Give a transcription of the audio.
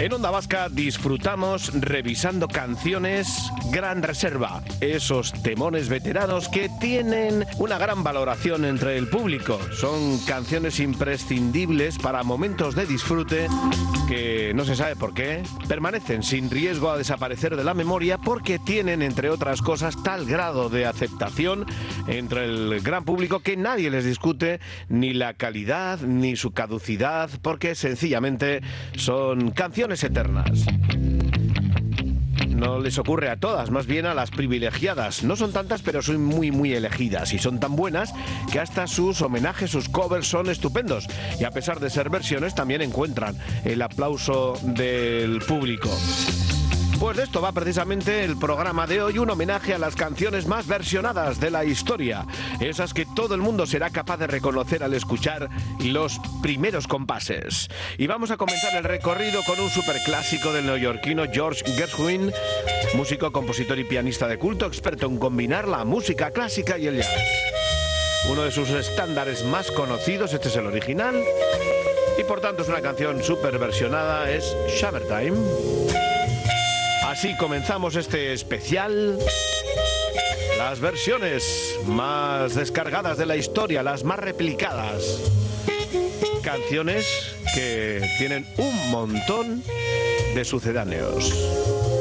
En Onda Vasca disfrutamos revisando canciones Gran Reserva, esos temones veteranos que tienen una gran valoración entre el público. Son canciones imprescindibles para momentos de disfrute que, no se sabe por qué, permanecen sin riesgo a desaparecer de la memoria porque tienen, entre otras cosas, tal grado de aceptación entre el gran público que nadie les discute ni la calidad ni su caducidad, porque sencillamente son canciones eternas. No les ocurre a todas, más bien a las privilegiadas. No son tantas, pero son muy elegidas y son tan buenas que hasta sus homenajes, sus covers son estupendos. Y a pesar de ser versiones, también encuentran el aplauso del público. Pues de esto va precisamente el programa de hoy, un homenaje a las canciones más versionadas de la historia, esas que todo el mundo será capaz de reconocer al escuchar los primeros compases. Y vamos a comenzar el recorrido con un superclásico del neoyorquino George Gershwin, músico, compositor y pianista de culto, experto en combinar la música clásica y el jazz. Uno de sus estándares más conocidos, este es el original, y por tanto es una canción súper versionada, es Summertime. Así comenzamos este especial. Las versiones más descargadas de la historia, las más replicadas. Canciones que tienen un montón de sucedáneos.